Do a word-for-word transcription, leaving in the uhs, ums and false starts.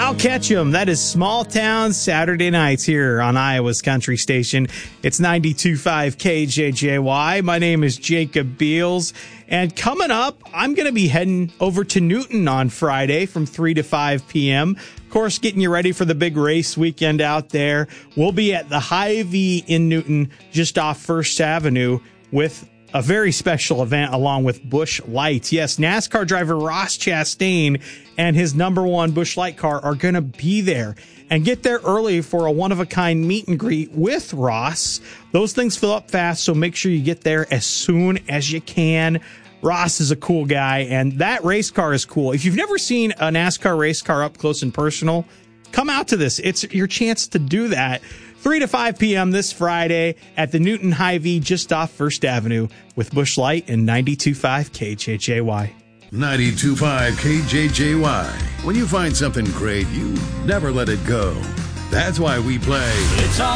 I'll catch 'em. That is Small Town Saturday nights here on Iowa's Country Station. It's ninety-two point five K J J Y. My name is Jacob Beals. And coming up, I'm going to be heading over to Newton on Friday from three to five p.m. Of course, getting you ready for the big race weekend out there. We'll be at the Hy-Vee in Newton, just off First Avenue, with a very special event along with Busch Light. Yes, NASCAR driver Ross Chastain and his number one Busch Light car are going to be there. And get there early for a one-of-a-kind meet and greet with Ross. Those things fill up fast, so make sure you get there as soon as you can. Ross is a cool guy, and that race car is cool. If you've never seen a NASCAR race car up close and personal, come out to this. It's your chance to do that. three to five p.m. this Friday at the Newton Hy-Vee just off First Avenue with Busch Light and ninety-two point five K J J Y. ninety-two point five K J J Y. When you find something great, you never let it go. That's why we play. It's all